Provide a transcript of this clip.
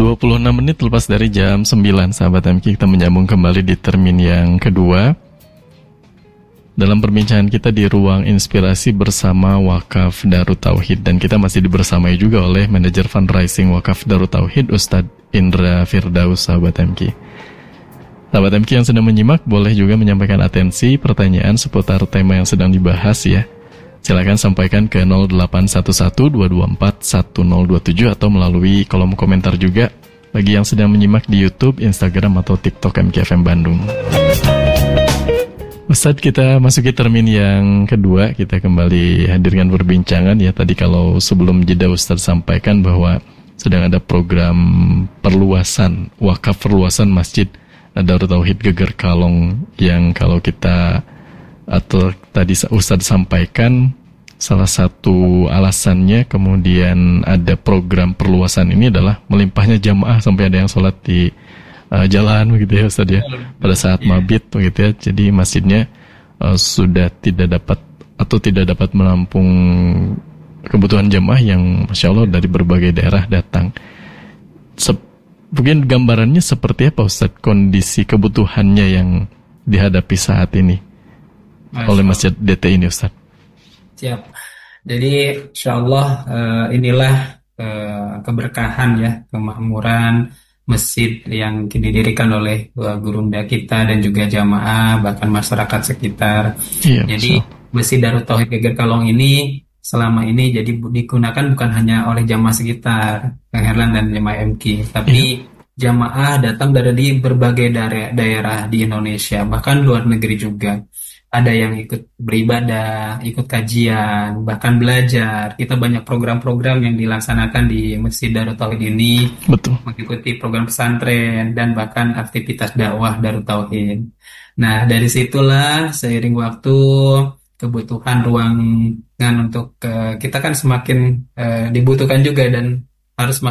26 menit lepas dari jam 9, sahabat MK, kita menyambung kembali di termin yang kedua dalam perbincangan kita di Ruang Inspirasi bersama Wakaf Darut Tauhid. Dan kita masih dibersamai juga oleh Manajer Fundraising Wakaf Darut Tauhid, Ustadz Indra Firdaus, sahabat MK. Sahabat MK yang sedang menyimak boleh juga menyampaikan atensi, pertanyaan seputar tema yang sedang dibahas ya. Silakan sampaikan ke 0811-224-1027 atau melalui kolom komentar juga bagi yang sedang menyimak di YouTube, Instagram, atau TikTok MKFM Bandung. Ustadz, kita masuki termin yang kedua. Kita kembali hadirkan perbincangan ya. Tadi kalau sebelum jeda Ustadz sampaikan bahwa sedang ada program perluasan, wakaf perluasan Masjid Darut Tauhid Geger Kalong, yang kalau kita atau tadi Ustadz sampaikan salah satu alasannya kemudian ada program perluasan ini adalah melimpahnya jamaah sampai ada yang sholat di jalan begitu ya Ustadz ya, pada saat mabit begitu ya. Jadi masjidnya sudah tidak dapat menampung kebutuhan jamaah yang Masya Allah dari berbagai daerah datang. Mungkin gambarannya seperti apa Ustadz kondisi kebutuhannya yang dihadapi saat ini oleh Masjid DT ini, Ustaz? Siap. Jadi insyaallah inilah keberkahan ya, kemakmuran masjid yang didirikan oleh gurunda kita dan juga jamaah bahkan masyarakat sekitar. Iya, jadi Masjid Darut Tauhid Geger Kalong ini selama ini jadi digunakan bukan hanya oleh jamaah sekitar Kang Herlan dan jamaah MK, tapi jamaah datang dari berbagai daerah di Indonesia, bahkan luar negeri juga. Ada yang ikut beribadah, ikut kajian, bahkan belajar. Kita banyak program-program yang dilaksanakan di Masjid Darut Tauhid ini. Betul. Mengikuti program pesantren dan bahkan aktivitas dakwah Darut Tauhid. Nah, dari situlah seiring waktu kebutuhan ruangan untuk kita kan semakin dibutuhkan juga dan harus